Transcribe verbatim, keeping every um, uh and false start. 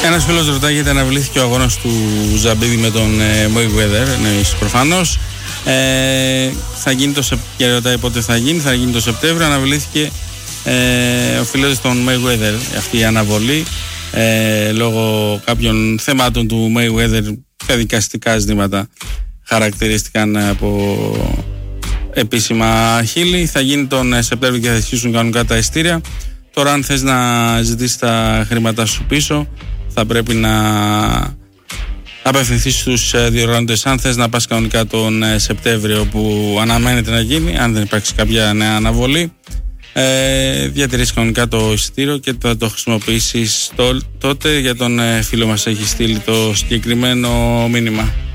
Ένας φίλος ρωτάει γιατί αναβλήθηκε ο αγώνας του Ζαμπίδη με τον ε, Mayweather, εννοείς προφανώς. Ε, θα γίνει το Σεπτέμβριο, και ρωτάει πότε θα γίνει, θα γίνει το Σεπτέμβριο. Αναβλήθηκε, ε, οφείλεται στον Mayweather αυτή η αναβολή, ε, λόγω κάποιων θεμάτων του Mayweather, τα δικαστικά ζητήματα χαρακτηρίστηκαν από επίσημα χείλη. Θα γίνει τον Σεπτέμβριο και θα αρχίσουν κανονικά τα ειστήρια. Τώρα αν θες να ζητήσεις τα χρήματά σου πίσω, θα πρέπει να απευθυνθείς στους διοργανωτές. Αν θες να πας κανονικά τον Σεπτέμβριο που αναμένεται να γίνει, αν δεν υπάρξει κάποια νέα αναβολή, ε, διατηρείς κανονικά το εισιτήριο και θα το χρησιμοποιήσεις τότε. Για τον φίλο μας έχει στείλει το συγκεκριμένο μήνυμα.